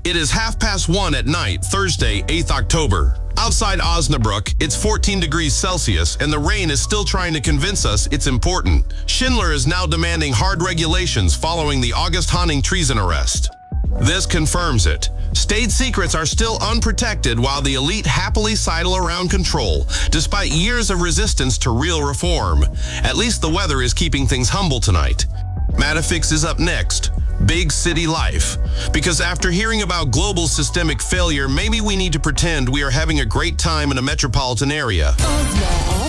It is 1:30 at night, Thursday, 8th October. Outside Osnabrück, it's 14 degrees Celsius, and the rain is still trying to convince us it's important. Schindler is now demanding hard regulations following the August Honning treason arrest. This confirms it. State secrets are still unprotected while the elite happily sidle around control, despite years of resistance to real reform. At least the weather is keeping things humble tonight. Matafix is up next. Big city life. Because after hearing about global systemic failure, maybe we need to pretend we are having a great time in a metropolitan area.